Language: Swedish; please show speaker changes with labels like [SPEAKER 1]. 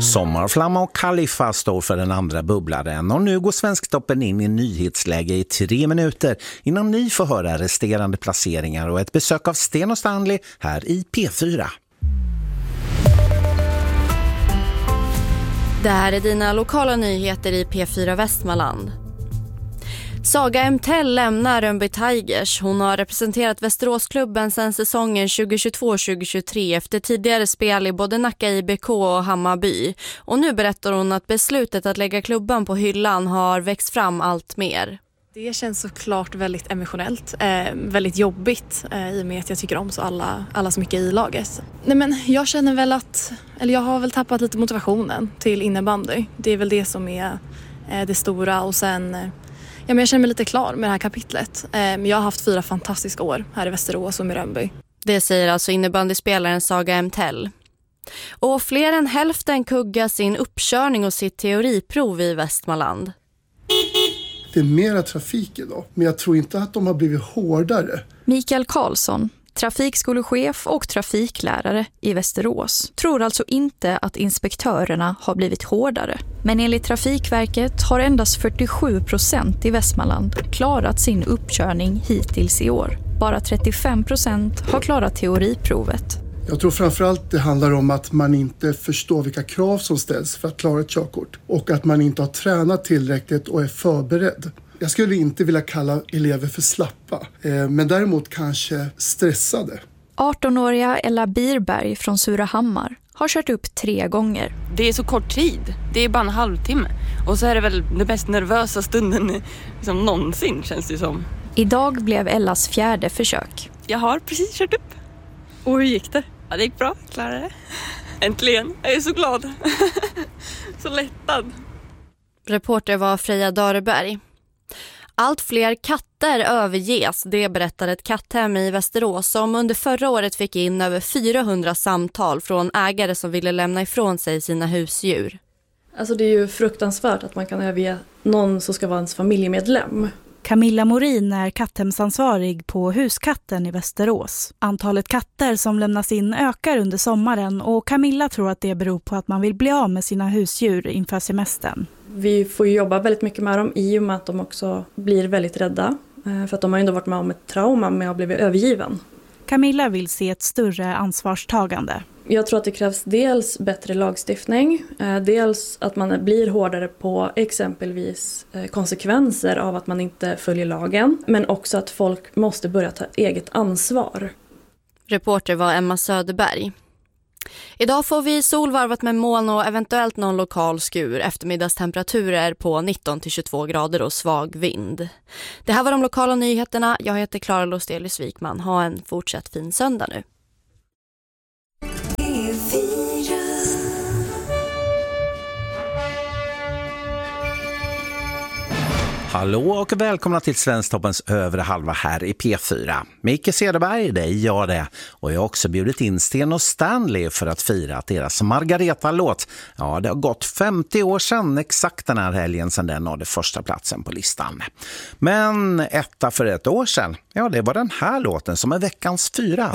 [SPEAKER 1] Sommarflamma och Khalifa står för den andra bubblaren och nu går Svensktoppen in i nyhetsläge i 3 minuter innan ni får höra resterande placeringar och ett besök av Sten och Stanley här i P4.
[SPEAKER 2] Det här är dina lokala nyheter i P4 Västmanland. Saga Emtell lämnar Rönnby Tigers. Hon har representerat Västeråsklubben sedan säsongen 2022-2023 efter tidigare spel i både Nacka IBK och Hammarby. Och nu berättar hon att beslutet att lägga klubban på hyllan har växt fram allt mer.
[SPEAKER 3] Det känns såklart väldigt emotionellt, väldigt jobbigt i och med att jag tycker om så alla så mycket i laget. Nej, men jag känner väl jag har väl tappat lite motivationen till innebandy. Det är väl det som är det stora och sen... Ja, men jag känner mig lite klar med det här kapitlet. Jag har haft 4 fantastiska år här i Västerås och i Rönnby.
[SPEAKER 2] Det säger alltså innebandyspelaren Saga Emtell. Och fler än hälften kuggar sin uppkörning och sitt teoriprov i Västmanland.
[SPEAKER 4] Det är mera trafik idag, men jag tror inte att de har blivit hårdare.
[SPEAKER 5] Mikael Karlsson, trafikskolechef och trafiklärare i Västerås, tror alltså inte att inspektörerna har blivit hårdare. Men enligt Trafikverket har endast 47% i Västmanland klarat sin uppkörning hittills i år. Bara 35% har klarat teoriprovet.
[SPEAKER 4] Jag tror framförallt det handlar om att man inte förstår vilka krav som ställs för att klara ett körkort. Och att man inte har tränat tillräckligt och är förberedd. Jag skulle inte vilja kalla elever för slappa, men däremot kanske stressade.
[SPEAKER 5] 18-åriga Ella Birberg från Surahammar har kört upp 3 gånger.
[SPEAKER 6] Det är så kort tid, det är bara en halvtimme. Och så är det väl den mest nervösa stunden liksom någonsin, känns det som.
[SPEAKER 5] Idag blev Ellas 4:e försök.
[SPEAKER 6] Jag har precis kört upp. Och hur gick det? Ja, det gick bra, jag klarade det. Äntligen, jag är så glad. Så lättad.
[SPEAKER 2] Reporter var Freja Dareberg. Allt fler katter överges, det berättar ett katthem i Västerås som under förra året fick in över 400 samtal från ägare som ville lämna ifrån sig sina husdjur.
[SPEAKER 7] Alltså det är ju fruktansvärt att man kan överge någon som ska vara ens familjemedlem.
[SPEAKER 8] Camilla Morin är katthemsansvarig på Huskatten i Västerås. Antalet katter som lämnas in ökar under sommaren och Camilla tror att det beror på att man vill bli av med sina husdjur inför semestern.
[SPEAKER 7] Vi får jobba väldigt mycket med dem i och med att de också blir väldigt rädda. För att de har ju ändå varit med om ett trauma med att bli övergiven.
[SPEAKER 8] Camilla vill se ett större ansvarstagande.
[SPEAKER 7] Jag tror att det krävs dels bättre lagstiftning, dels att man blir hårdare på exempelvis konsekvenser av att man inte följer lagen, men också att folk måste börja ta eget ansvar.
[SPEAKER 2] Reporter var Emma Söderberg. Idag får vi solvarvat med moln och eventuellt någon lokal skur, eftermiddagstemperaturer på 19-22 grader och svag vind. Det här var de lokala nyheterna. Jag heter Klara Lostelius Wikman. Ha en fortsatt fin söndag nu.
[SPEAKER 1] Hallå och välkomna till Svensktoppens övre halva här i P4. Micke Cederberg, det är jag det. Och jag har också bjudit in Sten och Stanley för att fira att deras Margareta-låt, ja det har gått 50 år sedan exakt den här helgen sedan den nådde första platsen på listan. Men etta för ett år sedan, ja det var den här låten som är veckans 4.